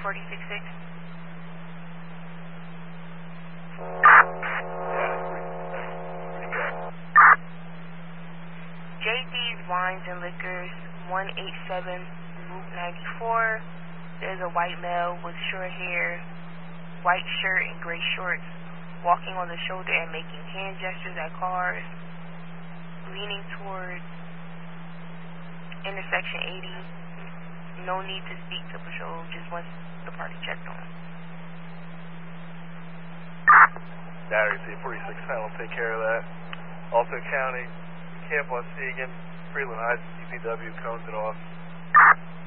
46-6. JD's Wines and Liquors, 187 Route 94. There's a white male with short hair, white shirt and gray shorts, walking on the shoulder and making hand gestures at cars, leaning towards intersection 80. No need to speak to patrol, just once the party checked on. Battery C46, I'll take care of that. Alta County, Camp Muskegon, Freeland Heights, DPW, cones it off.